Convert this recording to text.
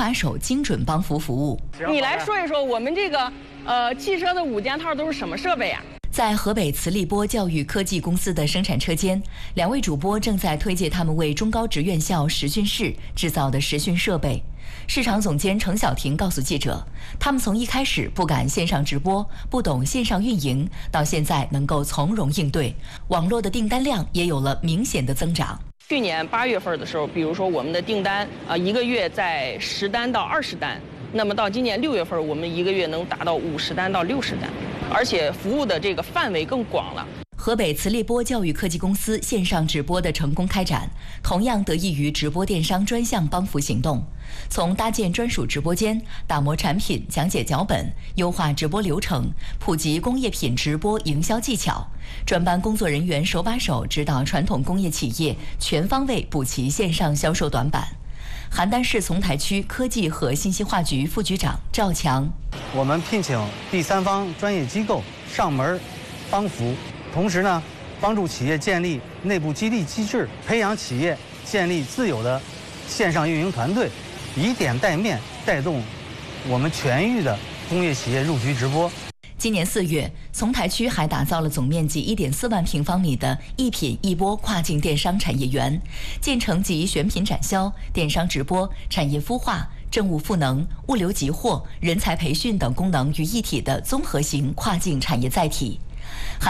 把手、精准帮扶服务。 你来说一说我们这个汽车的五件套都是什么设备呀？ 在河北磁力波教育科技公司的生产车间，2位主播正在推介他们为中高职院校实训室制造的实训设备。市场总监程晓婷告诉记者，他们从一开始不敢线上直播，不懂线上运营，到现在能够从容应对，网络的订单量也有了明显的增长。 去年8月份的时候，比如说我们的订单一个月在10单到20单，那么到今年6月份，我们一个月能达到50单到60单，而且服务的这个范围更广了。 河北磁力波教育科技公司线上直播的成功开展，同样得益于直播电商专项帮扶行动。从搭建专属直播间、打磨产品、讲解脚本、优化直播流程、普及工业品直播营销技巧，专班工作人员手把手指导传统工业企业全方位补齐线上销售短板。邯郸市丛台区科技和信息化局副局长赵强： 我们聘请第三方专业机构上门帮扶。同时呢，帮助企业建立内部激励机制，培养企业建立自有的线上运营团队，以点带面，带动我们全域的工业企业入局直播。 今年4月，丛台区还打造了总面积1.4万平方米的一品一播跨境电商产业园，建成集选品展销、电商直播、产业孵化、政务赋能、物流集货、人才培训等功能于一体的综合型跨境产业载体。